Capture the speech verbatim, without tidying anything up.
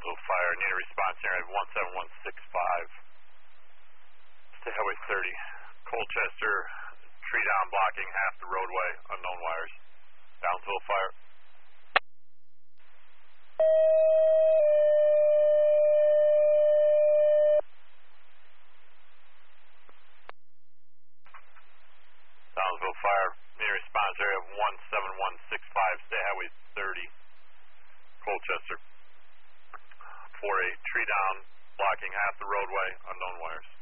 Downsville Fire, need a response area of one seven one six five. State Highway thirty. Colchester, tree down blocking half the roadway, unknown wires. Downsville Fire. Downsville Fire, need a response area of one seven one six five, State Highway thirty. Colchester, four eight, tree down blocking half the roadway, unknown wires.